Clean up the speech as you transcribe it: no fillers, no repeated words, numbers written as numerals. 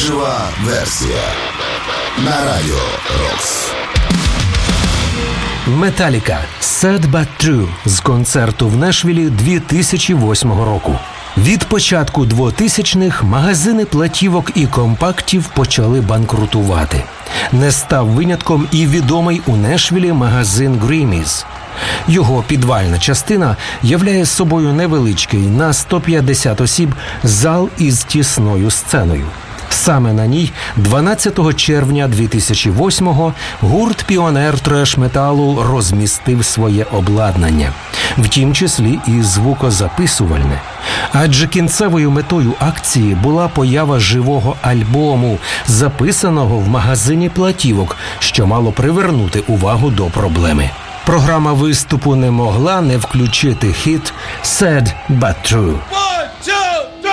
Жива версія на Радіо Рокс. Металіка «Sad But True» з концерту в Нешвілі 2008 року. Від початку 2000-х магазини платівок і компактів почали банкрутувати. Не став винятком і відомий у Нешвілі магазин «Грімміз». Його підвальна частина являє собою невеличкий на 150 осіб зал із тісною сценою. Саме на ній 12 червня 2008-го гурт «Піонер треш-металу» розмістив своє обладнання, в тім числі і звукозаписувальне. Адже кінцевою метою акції була поява живого альбому, записаного в магазині платівок, що мало привернути увагу до проблеми. Програма виступу не могла не включити хіт «Sad But True». 1, 2